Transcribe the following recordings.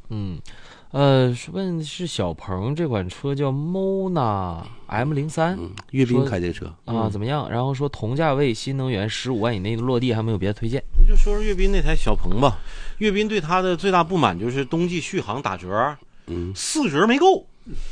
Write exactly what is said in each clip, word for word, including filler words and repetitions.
嗯，呃，问是小鹏这款车叫 Mona M 零三， 嗯，阅兵开这车啊，怎么样？然后说同价位新能源十五万以内的落地，还没有别的推荐。 那就说说阅兵那台小鹏吧。阅兵对它的最大不满就是冬季续航打折，嗯，四折没够。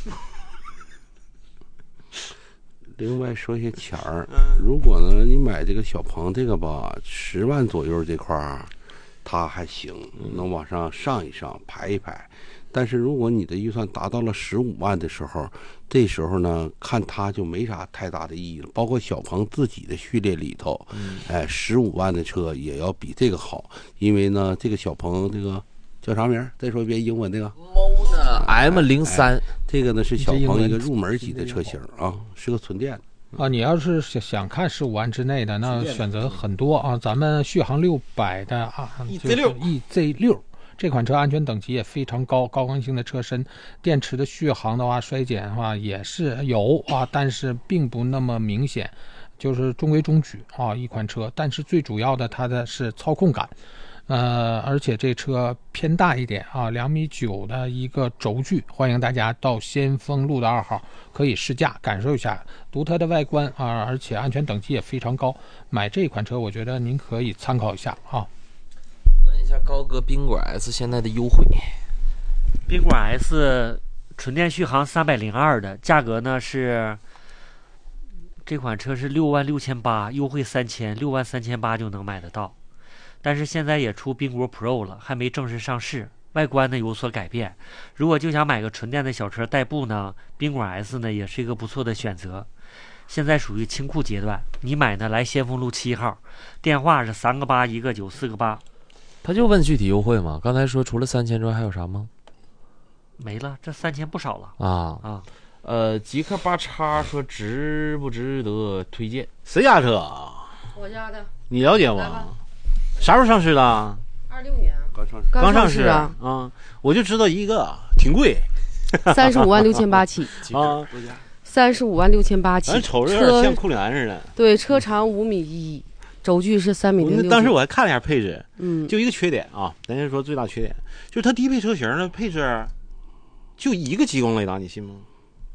另外说些钱儿，如果呢你买这个小鹏这个吧，十万左右这块儿，它还行，能往上上一上，排一排。但是如果你的预算达到了十五万的时候，这时候呢，看它就没啥太大的意义了。包括小鹏自己的序列里头，嗯、哎，十五万的车也要比这个好，因为呢，这个小鹏这个叫啥名？再说一遍英文那个 Mona M 零三。 这个呢是小鹏一个入门级的车型啊，是个纯电的啊。你要是想看十五万之内的，那选择很多啊。咱们续航六百的啊 ，E Z 六 E Z 六这款车安全等级也非常高，高刚性的车身，电池的续航的话，衰减的话也是有啊，但是并不那么明显，就是中规中矩啊一款车。但是最主要的，它的是操控感。呃，而且这车偏大一点啊，两米九的一个轴距，欢迎大家到先锋路的二号可以试驾感受一下独特的外观啊，而且安全等级也非常高。买这款车，我觉得您可以参考一下啊。 问一下高哥，宾果 S 现在的优惠？ 宾果 S 纯电续航三百零二的价格呢是，这款车是六万六千八，优惠三千，六万三千八就能买得到。但是现在也出宾果 Pro 了，还没正式上市，外观呢有所改变。如果就想买个纯电的小车代步呢，宾果 S 呢也是一个不错的选择。现在属于清库阶段，你买呢来先锋路七号，电话是三个八一个九四个八。 他就问具体优惠嘛？刚才说除了三千之外还有啥吗？ 没了，这三千不少了啊啊！ 呃，极客八叉说值不值得推荐？ 谁家车？ 我家的。 你了解吗？啥时候上市的？ 二六年刚上市， 刚上市啊！ 啊，我就知道一个挺贵， 三十五万六千八起啊， 三十五万六千八起。 咱瞅着有点像库里安似的。 对，车长五米一，轴距是三米零六。 当时我还看了一下配置， 嗯， 就一个缺点啊，咱先说最大缺点，就是它低配车型的配置就一个激光雷达，你信吗？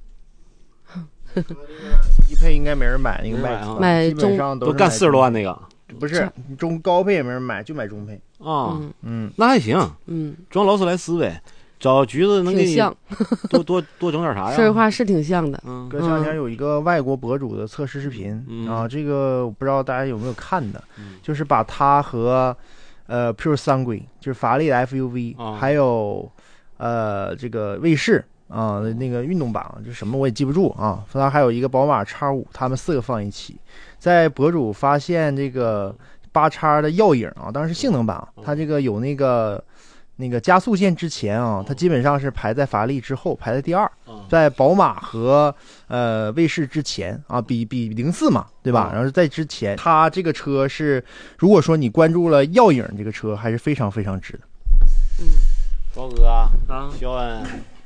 低配应该没人买，那个卖买基本上都干四十多万那个。 不是中高配也没人买，就买中配啊。 嗯嗯，那还行。 嗯， 装劳斯莱斯呗，找橘子能给你多多多整点啥呀？ 说实话是挺像的。 嗯，隔前两天有一个外国博主的测试视频、嗯、啊，这个我不知道大家有没有看的，嗯、就是把它和呃 Pure 三轨，就是法拉利的 F U V，、啊、还有呃这个卫士啊那个运动版，就什么我也记不住啊，它还有一个宝马 X 五，他们四个放一起。在博主发现这个八叉的耀影啊，当然是性能版啊，它这个有那个那个加速键之前啊，它基本上是排在法拉利之后，排在第二，在宝马和呃卫士之前啊，比比零四嘛，对吧？然后在之前，它这个车是，如果说你关注了耀影这个车，还是非常非常值的。 嗯， 高哥啊， 啊， 肖恩，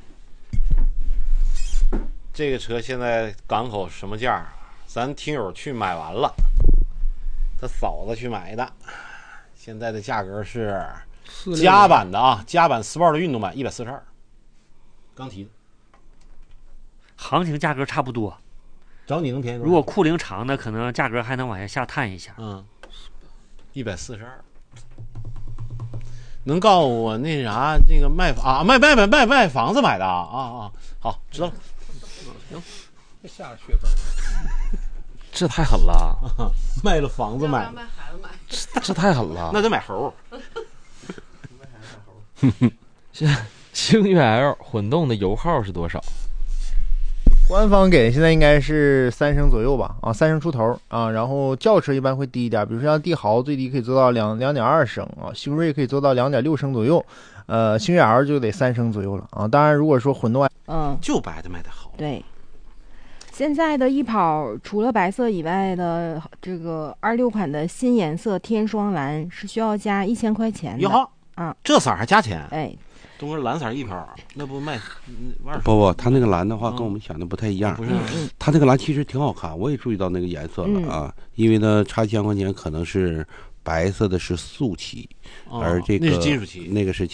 这个车现在港口什么价？咱听友去买完了，他嫂子去买的，现在的价格是加版的啊，加版四爆的运动版一百四十二，刚提的， 行情价格差不多， 找你能便宜多少？ 如果库龄长的，可能价格还能往下下探一下。 嗯，一百四十二，能告诉我那啥那个卖啊卖卖卖卖卖房子买的啊啊啊，好知道了， 行，下个血本。 这太狠了， 卖了房子买， 这, 这太狠了， 那得买猴。 现在星越 L 混动的油耗是多少？ 官方给现在应该是三升左右吧，啊，三升出头啊。然后轿车一般会低一点，比如说像帝豪最低可以做到两两点二升啊，星瑞可以做到两点六升左右，呃，星越 L 就得三升左右了啊。当然，如果说混动， 嗯， 就白的卖的好， 对。现在的翼跑除了白色以外的这个二六款的新颜色天霜蓝是需要加一千块钱的。 哟啊， 这色还加钱？ 哎， 东哥蓝色翼跑那不卖不不，他那个蓝的话跟我们想的不太一样。 不是， 他那个蓝其实挺好看，我也注意到那个颜色了啊。因为呢，差一千块钱可能是白色的是素漆，而这个那是金属漆， 那个是。